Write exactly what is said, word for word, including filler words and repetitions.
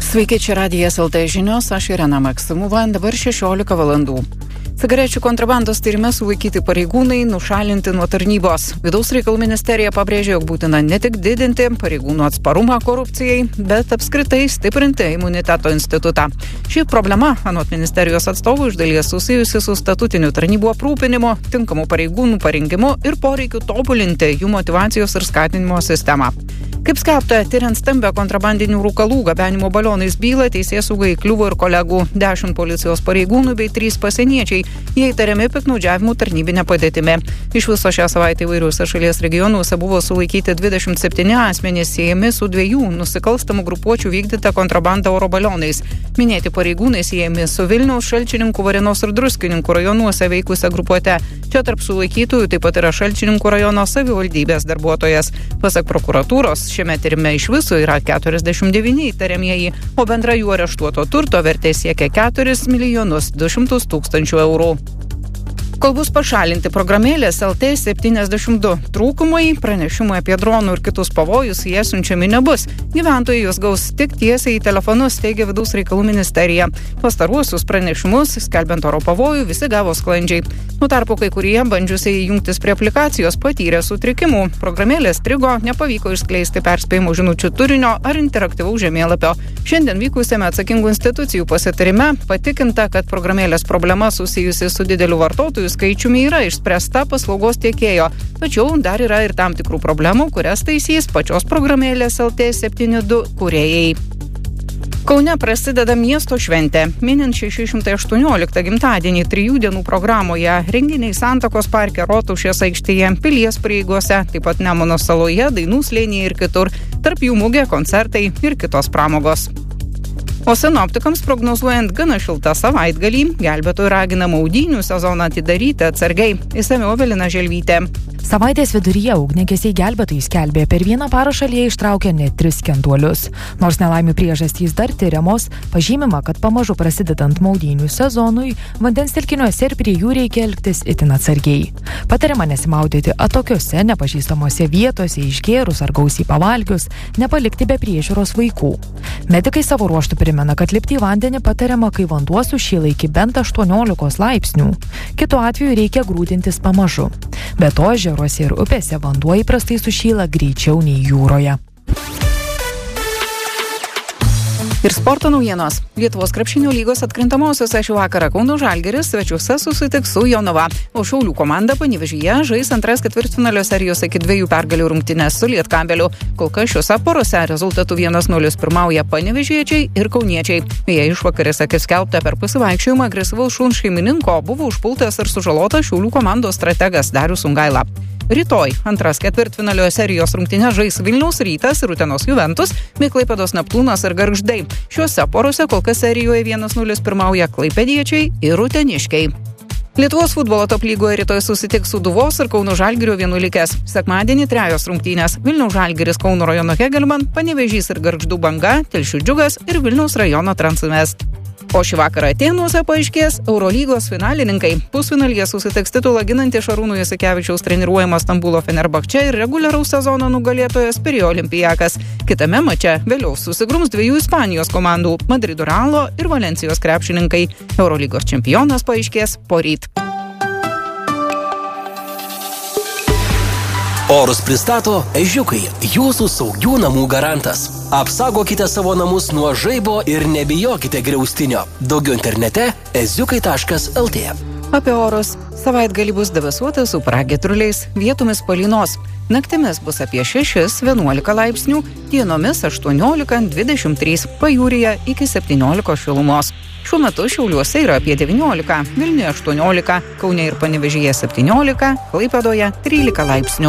Sveiki, čia Radijas L T žinios, aš Irena Maksimova, dabar šešiolika valandų. Cigarečių kontrabandos tyrime sulaikyti pareigūnai nušalinti nuo tarnybos. Vidaus reikalų ministerija pabrėžė, jog būtina ne tik didinti pareigūnų atsparumą korupcijai, bet apskritai stiprinti imuniteto institutą. Ši problema, anot ministerijos atstovų, iš dalies susijusi su statutiniu tarnybų aprūpinimu, tinkamų pareigūnų parengimu ir poreikiu tobulinti jų motyvacijos ir skatinimo sistemą. Kaip skelbta, tyriant stambę kontrabandinių rūkalų gabenimo balionais bylą, teisėsaugai kliuvo ir kolegų dešimt policijos pareigūnų bei trys pasieniečiai. Jie įtariami piktnaudžiavimu tarnybinę padėtimi. Iš viso šią savaitę įvairiuose šalies regionuose buvo sulaikyti dvidešimt septyni asmenys siejami su dviejų nusikalstamų grupuočių vykdyta kontrabanda oro balionais. Minėti pareigūnai siejami su Vilniaus, Šalčininkų, Varėnos ir Druskininkų rajonuose veikusią grupuotę. Čia tarp sulaikytųjų taip pat yra Šalčininkų rajono savivaldybės darbuotojas. Pasak prokuratūros, šiame tyrime iš viso yra keturiasdešimt devyni įtariamieji, o bendra jų areštuoto turto vertė siekia keturis milijonus du šimtus tūkstančių eurų. Kol bus pašalinti programėlės L T septyniasdešimt du trūkumai, pranešimai apie dronų ir kitus pavojus jie siunčiami nebus. Gyventojai juos gaus tik tiesiai į telefonus, teigia Vidaus reikalų ministerija. Pastaruosius pranešimus, skelbiant oro pavojų, visi gavo sklandžiai. Nuo tarpu kai kurie bandžiusiai jungtis prie aplikacijos patyrė sutrikimų. Programėlės strigo, nepavyko išskleisti perspėjimų žinučių turinio ar interaktyvaus žemėlapio. Šiandien vykusiame atsakingų institucijų pasitarime patikinta, kad programėlės problema susijusi su dideliu vartotojų skaičiumi yra išspręsta paslaugos tiekėjo, tačiau dar yra ir tam tikrų problemų, kurias taisys pačios programėlės L T septyniasdešimt du kūrėjai. Kaune prasideda miesto šventė. Minint šeši šimtai aštuonioliktą gimtadienį trijų dienų programoje renginiai Santakos parke, Rotušės aikštėje, Pilies prieigose, taip pat Nemuno saloje, Dainų slėnyje ir kitur. Tarp jų mugė, koncertai ir kitos pramogos. O sinoptikams prognozuojant gana šiltą savaitgalį, gelbėtojai ragina maudynių sezoną atidaryti atsargiai. Išsamiau Evelina Želvytė. Savaitės viduryje ugniagesiai gelbėtojai skelbė, per vieną parą šalyje ištraukė net tris skenduolius. Nors nelaimių priežastys dar tyriamos, pažymima, kad pamažu prasidedant maudynių sezonui, vandens telkiniuose ir prie jų reikia elgtis itin atsargiai. Patariama nesimaudyti atokiose, nepažįstamose vietose, išgėrus ar gausiai pavalgius, nepalikti be priežiūros vaikų. Medikai savo ruožtų primena, kad lipti į vandenį patariama, kai vanduo sušyla iki bent aštuoniolikos laipsnių. Kitu atveju reikia grūdintis pamažu. Be to, ežeruose ir upėse vanduo įprastai sušyla greičiau nei jūroje. Ir sporto naujienos. Lietuvos krepšinio lygos atkrintamosiose šį vakarą Kauno Žalgiris svečiuose susitiks su Jonava, o Šiaulių komanda Panevėžyje žais antras ketvirtfinalio serijos iki dviejų pergalių rungtynes su Lietkabeliu. Kol kas šiuose porose rezultatu vienas nulis pirmauja panevėžiečiai ir kauniečiai. Jie išvakarėse, kaip skelbta, per pasivaikščiojimą agresyvaus šuns šeimininko buvo užpultas ir sužalotas Šiaulių komandos strategas Darius Sungaila. Rytoj antras ketvirtfinalio serijos rungtynes žais Vilniaus Rytas ir Utenos Juventus, bei Klaipėdos Neptūnas ir Gargždai. Šiuose porose kol kas serijoje vienas nulis pirmauja klaipėdiečiai ir uteniškiai. Lietuvos futbolo top lygoje rytoj susitiks Sūduvos ir Kauno Žalgirio vienuolikės. Sekmadienį trejos rungtynės: Vilniaus Žalgiris Kauno rajono Hegelman, Panevėžys ir Gargždų Banga, Telšių Džiugas ir Vilniaus rajono Transinvest. O šį vakarą Atėnuose paaiškės Eurolygos finalininkai. Pusfinalyje susitiks titulą ginantį Šarūno Jasikevičiaus treniruojamas Stambulo Fenerbahče ir reguliaraus sezono nugalėtojas Pirėjo Olimpijakas. Kitame mače vėliau susigrums dviejų Ispanijos komandų – Madrido Realo ir Valencijos krepšininkai. Eurolygos čempionas paaiškės poryt. Orus pristato Ežiukai, jūsų saugių namų garantas. Apsaugokite savo namus nuo žaibo ir nebijokite griaustinio. Daugiau internete eziukai taškas el tė. Apie orus. Savaitgalį bus debesuota su pragiedruliais, vietomis palynos. Naktimis bus apie šešis vienuolika laipsnių, dienomis aštuoniolika dvidešimt trys, pajūryje iki septyniolikos šilumos. Šiuo metu Šiauliuose yra apie devyniolika, Vilniuje aštuoniolika, Kaune ir Panevėžyje septyniolika, Klaipėdoje trylika laipsnių.